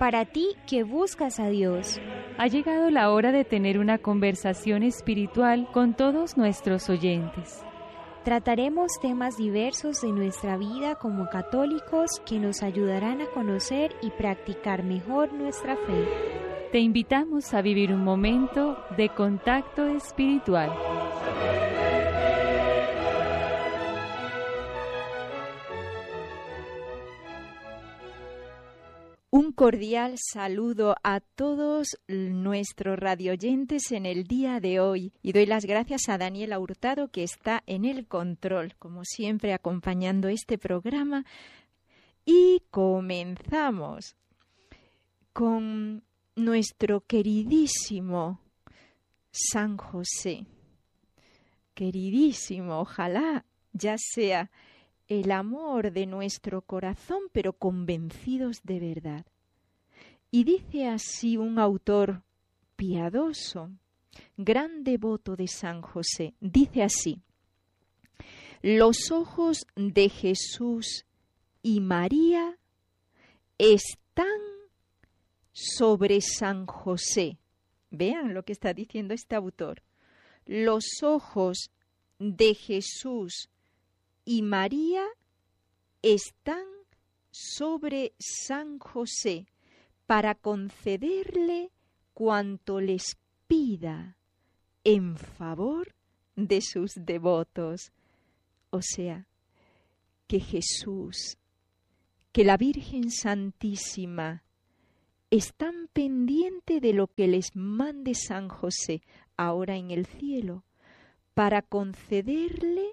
Para ti que buscas a Dios. Ha llegado la hora de tener una conversación espiritual con todos nuestros oyentes. Trataremos temas diversos de nuestra vida como católicos que nos ayudarán a conocer y practicar mejor nuestra fe. Te invitamos a vivir un momento de contacto espiritual. Un cordial saludo a todos nuestros radioyentes en el día de hoy y doy las gracias a Daniela Hurtado que está en el control, como siempre acompañando este programa. Y comenzamos con nuestro queridísimo San José. Queridísimo, ojalá ya sea el amor de nuestro corazón, pero convencidos de verdad. Y dice así un autor piadoso, gran devoto de San José, dice así: los ojos de Jesús y María están sobre San José. Vean lo que está diciendo este autor. Los ojos de Jesús y María están sobre San José para concederle cuanto les pida en favor de sus devotos. O sea, que Jesús, que la Virgen Santísima están pendientes de lo que les mande San José ahora en el cielo para concederle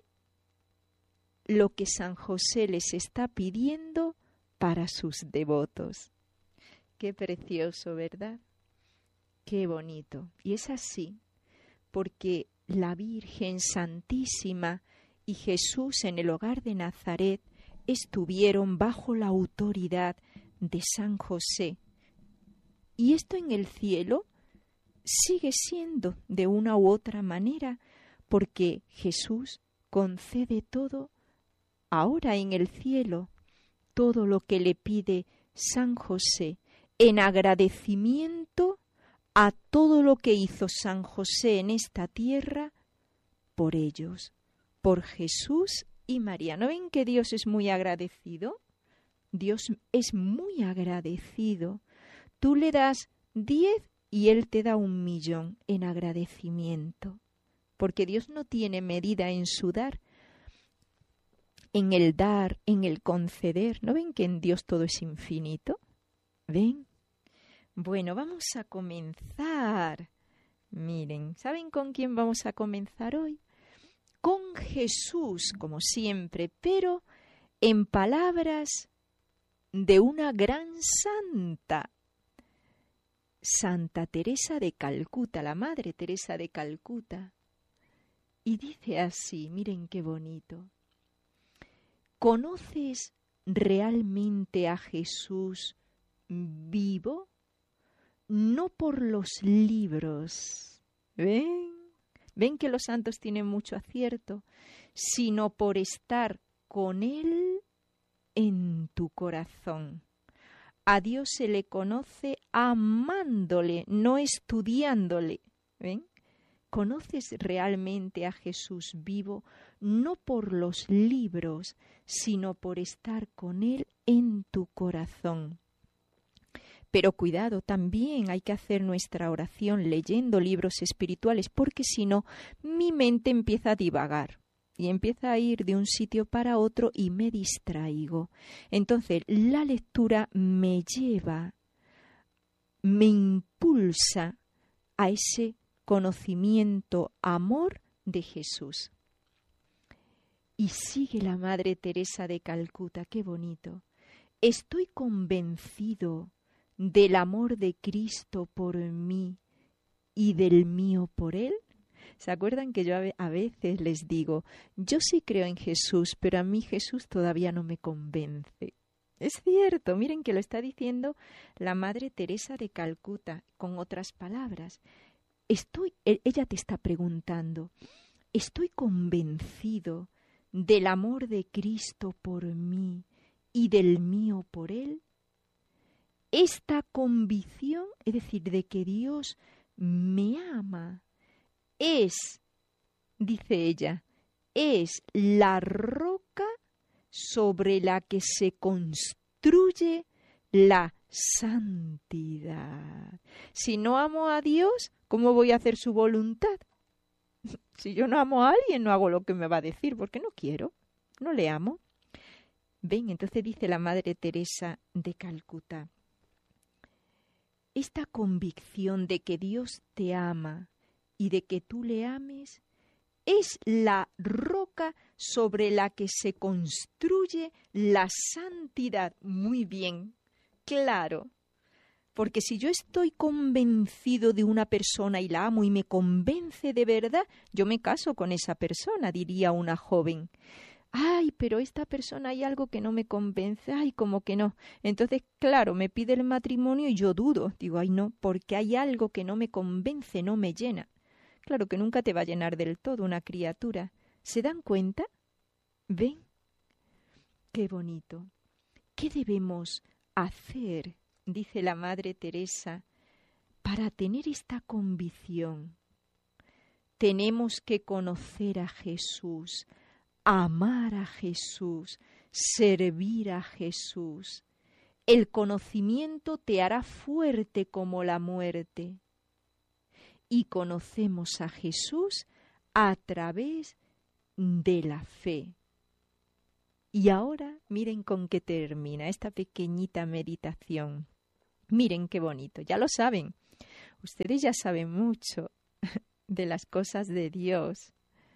lo que San José les está pidiendo para sus devotos. Qué precioso, ¿verdad? Qué bonito. Y es así, porque la Virgen Santísima y Jesús en el hogar de Nazaret estuvieron bajo la autoridad de San José. Y esto en el cielo sigue siendo de una u otra manera, porque Jesús concede todo ahora en el cielo, todo lo que le pide San José, en agradecimiento a todo lo que hizo San José en esta tierra por ellos, por Jesús y María. ¿No ven que Dios es muy agradecido? Dios es muy agradecido. Tú le das 10 y Él te da 1.000.000 en agradecimiento, porque Dios no tiene medida en su dar, en el dar, en el conceder. ¿No ven que en Dios todo es infinito? ¿Ven? Bueno, vamos a comenzar. Miren, ¿saben con quién vamos a comenzar hoy? Con Jesús, como siempre, pero en palabras de una gran santa, Santa Teresa de Calcuta, la Madre Teresa de Calcuta. Y dice así, miren qué bonito: ¿conoces realmente a Jesús vivo? No por los libros, ¿ven? ¿Ven que los santos tienen mucho acierto? Sino por estar con Él en tu corazón. A Dios se le conoce amándole, no estudiándole, ¿ven? ¿Conoces realmente a Jesús vivo? No por los libros, sino por estar con Él en tu corazón. Pero cuidado, también hay que hacer nuestra oración leyendo libros espirituales, porque si no, mi mente empieza a divagar y empieza a ir de un sitio para otro y me distraigo. Entonces, la lectura me lleva, me impulsa a ese conocimiento, amor de Jesús. Y sigue la Madre Teresa de Calcuta, qué bonito. Estoy convencido del amor de Cristo por mí y del mío por Él. ¿Se acuerdan que yo a veces les digo, yo sí creo en Jesús, pero a mí Jesús todavía no me convence? Es cierto, miren que lo está diciendo la Madre Teresa de Calcuta con otras palabras. Ella te está preguntando, ¿estoy convencido del amor de Cristo por mí y del mío por Él? esta convicción, es decir, de que Dios me ama, es, dice ella, es la roca sobre la que se construye la santidad. Si no amo a Dios, ¿cómo voy a hacer su voluntad? Si yo no amo a alguien, no hago lo que me va a decir, porque no quiero, no le amo. Ven, entonces dice la Madre Teresa de Calcuta, esta convicción de que Dios te ama y de que tú le ames es la roca sobre la que se construye la santidad. Muy bien, claro. Porque si yo estoy convencido de una persona y la amo y me convence de verdad, yo me caso con esa persona, diría una joven. Ay, pero esta persona hay algo que no me convence, ay, como que no. Entonces, claro, me pide el matrimonio y yo dudo. Digo, ay, no, porque hay algo que no me convence, no me llena. Claro que nunca te va a llenar del todo una criatura. ¿Se dan cuenta? ¿Ven? Qué bonito. ¿Qué debemos hacer, dice la Madre Teresa, para tener esta convicción? Tenemos que conocer a Jesús, amar a Jesús, servir a Jesús. El conocimiento te hará fuerte como la muerte. Y conocemos a Jesús a través de la fe. Y ahora miren con qué termina esta pequeñita meditación. Miren qué bonito, ya lo saben. Ustedes ya saben mucho de las cosas de Dios.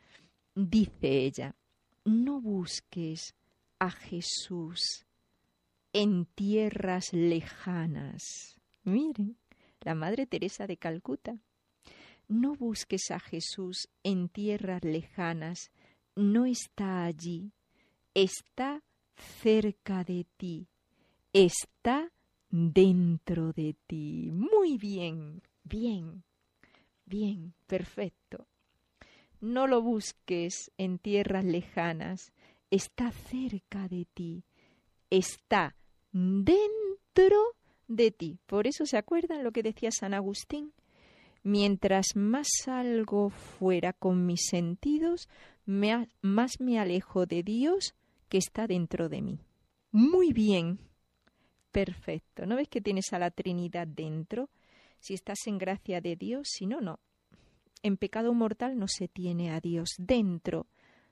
Dice ella, no busques a Jesús en tierras lejanas. Miren, la Madre Teresa de Calcuta. No busques a Jesús en tierras lejanas, no está allí, está cerca de ti, está dentro de ti. Muy bien, bien, bien, perfecto. No lo busques en tierras lejanas, está cerca de ti, está dentro de ti. Por eso, ¿se acuerdan lo que decía San Agustín? Mientras más salgo fuera con mis sentidos, más me alejo de Dios que está dentro de mí. Muy bien, perfecto. ¿No ves que tienes a la Trinidad dentro? Si estás en gracia de Dios, si no, no. En pecado mortal no se tiene a Dios dentro.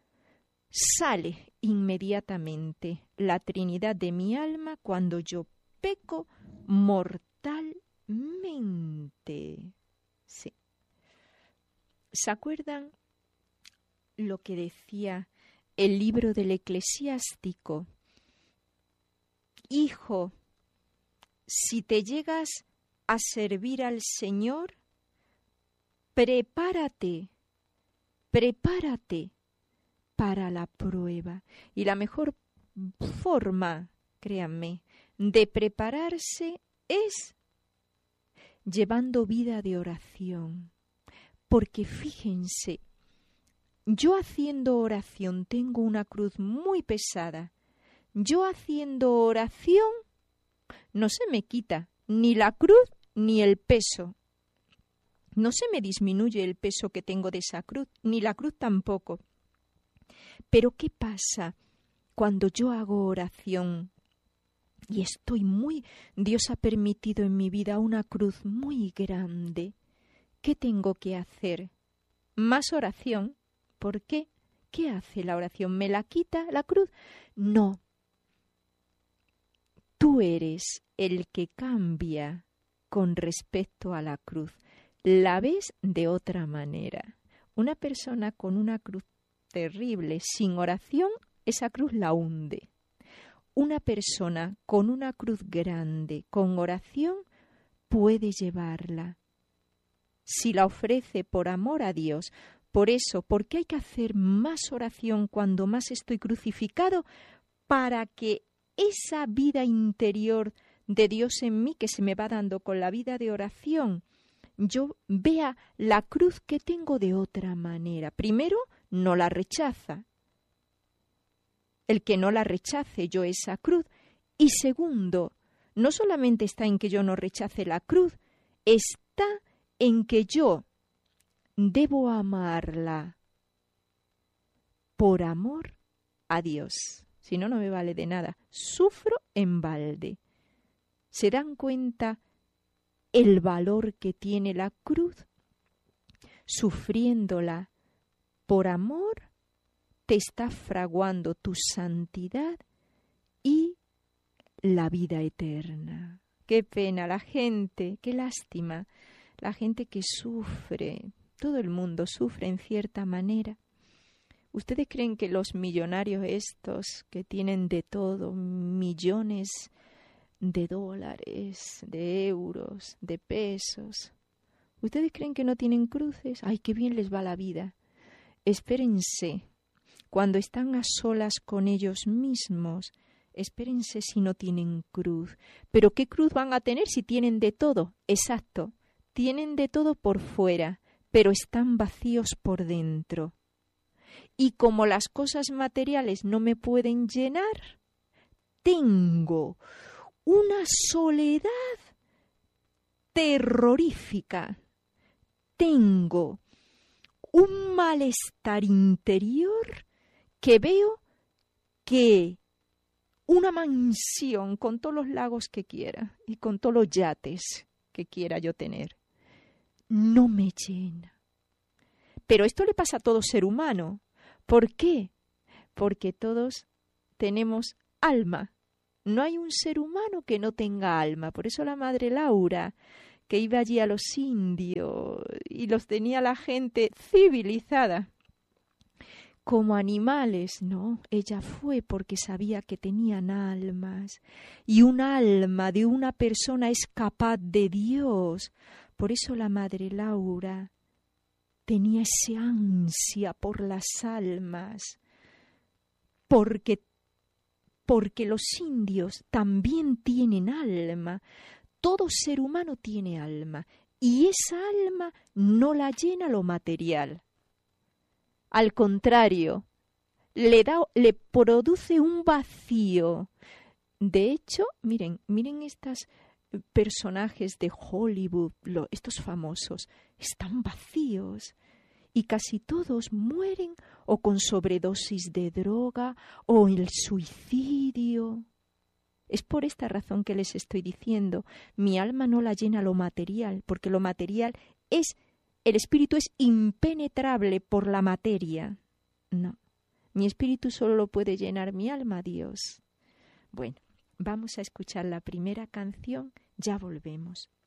Sale inmediatamente la Trinidad de mi alma cuando yo peco mortalmente. Sí. ¿Se acuerdan lo que decía el libro del Eclesiástico? Hijo, si te llegas a servir al Señor, prepárate para la prueba. Y la mejor forma, créanme, de prepararse es llevando vida de oración. Porque fíjense, yo haciendo oración tengo una cruz muy pesada. Yo haciendo oración no se me quita ni la cruz ni el peso. No se me disminuye el peso que tengo de esa cruz, ni la cruz tampoco. Pero ¿qué pasa cuando yo hago oración y Dios ha permitido en mi vida una cruz muy grande? ¿Qué tengo que hacer? Más oración. ¿Por qué? ¿Qué hace la oración? ¿Me la quita la cruz? No. Tú eres el que cambia con respecto a la cruz. La ves de otra manera. Una persona con una cruz terrible, sin oración, esa cruz la hunde. Una persona con una cruz grande, con oración, puede llevarla. Si la ofrece por amor a Dios. Por eso, porque hay que hacer más oración cuando más estoy crucificado, para que esa vida interior de Dios en mí, que se me va dando con la vida de oración, yo vea la cruz que tengo de otra manera. Primero, no la rechaza. El que no la rechace yo esa cruz. Y segundo, no solamente está en que yo no rechace la cruz, está en que yo debo amarla por amor a Dios. Si no, no me vale de nada. Sufro en balde. ¿Se dan cuenta el valor que tiene la cruz? Sufriéndola por amor, te está fraguando tu santidad y la vida eterna. Qué pena la gente, qué lástima, la gente que sufre. Todo el mundo sufre en cierta manera. ¿Ustedes creen que los millonarios estos que tienen de todo, millones de dólares, de euros, de pesos, ¿ustedes creen que no tienen cruces? ¡Ay, qué bien les va la vida! Espérense, cuando están a solas con ellos mismos, espérense si no tienen cruz. ¿Pero qué cruz van a tener si tienen de todo? Exacto, tienen de todo por fuera, pero están vacíos por dentro. Y como las cosas materiales no me pueden llenar, tengo una soledad terrorífica. Tengo un malestar interior que veo que una mansión con todos los lagos que quiera y con todos los yates que quiera yo tener no me llena. Pero esto le pasa a todo ser humano. ¿Por qué? Porque todos tenemos alma. No hay un ser humano que no tenga alma. Por eso la Madre Laura, que iba allí a los indios y los tenía la gente civilizada como animales, no, ella fue porque sabía que tenían almas, y un alma de una persona es capaz de Dios. Por eso la Madre Laura tenía ese ansia por las almas, porque los indios también tienen alma. Todo ser humano tiene alma, y esa alma no la llena lo material. Al contrario, le produce un vacío. De hecho, miren estos personajes de Hollywood, estos famosos, están vacíos. Y casi todos mueren o con sobredosis de droga o el suicidio. Es por esta razón que les estoy diciendo, mi alma no la llena lo material, porque lo material el espíritu es impenetrable por la materia. No, mi espíritu solo lo puede llenar mi alma, Dios. Bueno, vamos a escuchar la primera canción, ya volvemos.